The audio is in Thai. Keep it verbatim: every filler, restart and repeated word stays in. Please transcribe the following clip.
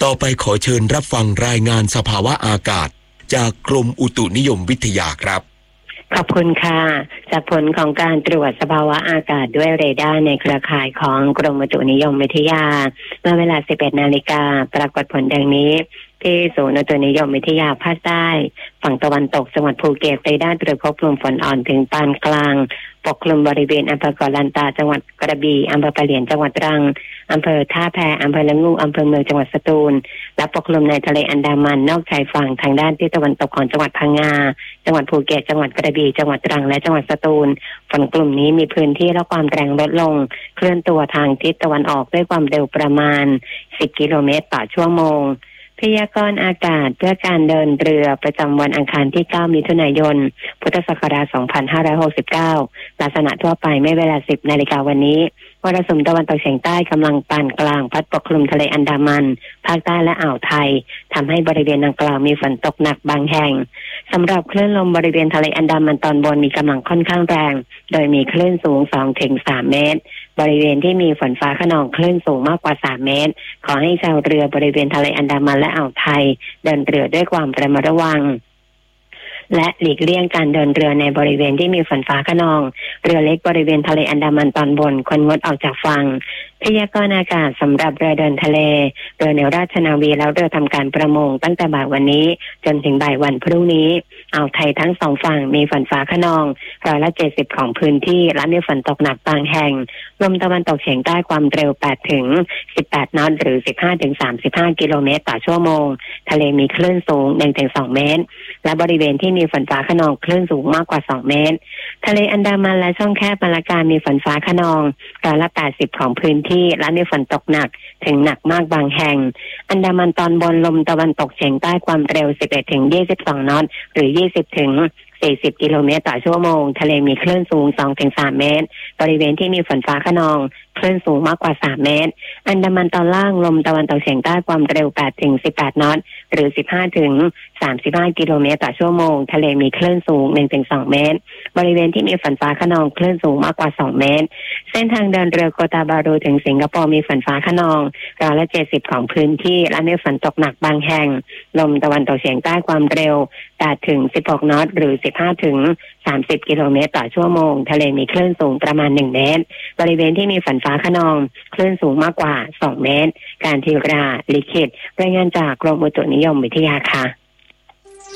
ต่อไปขอเชิญรับฟังรายงานสภาวะอากาศจากกรมอุตุนิยมวิทยาครับขอบคุณค่ะจากผลของการตรวจสภาวะอากาศด้วยเรดาร์ในเครือข่ายของกรมอุตุนิยมวิทยาเมื่อเวลา สิบเอ็ดนาฬิกา ปรากฏผลดังนี้ที่ศูนย์อุตุนิยมวิทยาภาคใต้ฝั่งตะวันตกจังหวัดภูเก็ตเรดาร์ตรวจพบกลุ่มฝนอ่อนถึงปานกลางปกคลุมบริเวณอำเภอเกาะลันตาจังหวัดกระบี่อำเภอปะเหลียนจังหวัดตรังอำเภอท่าแพอำเภอละงูอำเภอเมืองจังหวัดสตูลและปกคลุมในทะเลอันดามันนอกชายฝั่งทางด้านทิศตะวันตกของจังหวัดพังงาจังหวัดภูเก็ตจังหวัดกระบี่จังหวัดตรังและจังหวัดสตูลฝนกลุ่มนี้มีพื้นที่และความแรงลดลงเคลื่อนตัวทางทิศตะวันออกด้วยความเร็วประมาณสิบกิโลเมตรต่อชั่วโมงพยากรณ์อากาศเพื่อการเดินเรือประจำวันอังคารที่เก้ามิถุนายนพุทธศักราชสองพันห้าร้อยหกสิบเก้าลักษณะทั่วไปไม่เวลา สิบนาฬิกาวันนี้มรสุมตะวันตกเฉียงใต้กำลังปานกลางพัดปกคลุมทะเลอันดามันภาคใต้และอ่าวไทยทำให้บริเวณดังกล่าวมีฝนตกหนักบางแห่งสำหรับคลื่นลมบริเวณทะเลอันดามันตอนบนมีกำลังค่อนข้างแรงโดยมีคลื่นสูง สองถึงสาม เมตรบริเวณที่มีฝนฟ้าคะนองคลื่นสูงมากกว่าสามเมตรขอให้ชาวเรือบริเวณทะเลอันดามันและอ่าวไทยเดินเรือด้วยความระมัดระวังและหลีกเลี่ยงการเดินเรือในบริเวณที่มีฝนฟ้าคะนองเรือเล็กบริเวณทะเลอันดามันตอนบนควรงดออกจากฝั่งพยากรณ์อากาศสำหรับเรือเดินทะเลเรือแนวราชนาวีแล้วเรือทำการประมงตั้งแต่บ่ายวันนี้จนถึงบ่ายวันพรุ่งนี้อ่าวไทยทั้งสองฝั่งมีฝนฟ้าคะนองร้อยละเจ็ดสิบของพื้นที่และมีฝนตกหนักบางแห่งลมตะวันตกเฉียงใต้ความเร็วแปดถึงสิบแปดนอตหรือ สิบห้าถึงสามสิบห้า กิโลเมตรต่อชั่วโมงทะเลมีคลื่นสูง หนึ่งถึงสอง เมตรและบริเวณที่มีฝนฟ้าคะนองคลื่นสูงมากกว่าสองเมตรทะเลอันดามันและช่องแคบมาลากามีฝนฟ้าคะนองร้อยละแปดสิบของพื้นที่และมีฝนตกหนักถึงหนักมากบางแห่งอันดามันตอนบนลมตะวันตกเฉียงใต้ความเร็ว สิบเอ็ดถึงยี่สิบสอง นอตหรือ ยี่สิบถึงสี่สิบ กิโลเมตรต่อชั่วโมงทะเลมีคลื่นสูง สองถึงสาม เมตรบริเวณที่มีฝนฟ้าคะนองคลื่นสูงมากกว่าสามเมตรอันดามันตอนล่างลมตะวันตกเฉียงใต้ความเร็วแปดถึงสิบแปด นอตหรือ สิบห้าถึงสามสิบห้า กิโลเมตรต่อชั่วโมงทะเลมีคลื่นสูง หนึ่งถึงสอง เมตรบริเวณที่มีฝนฟ้าคะนองคลื่นสูงมากกว่าสองเมตรเส้นทางเดินเรือโกตาบารูถึงสิงคโปร์มีฝนฟ้าคะนองร้อยละเจ็ดสิบของพื้นที่และมีฝนตกหนักบางแห่งลมตะวันตกเฉียงใต้ความเร็วแปดถึงสิบหก นอตหรือ สิบห้าถึงสามสิบ กิโลเมตรต่อชั่วโมงทะเลมีคลื่นสูงประมาณหนึ่งเมตรบริเวณที่มีฝนฟ้าคะนองคลื่นสูงมากกว่าสองเมตรการทีราลิขิตรายงานจากกรมอุตุนิยมวิทยาค่ะ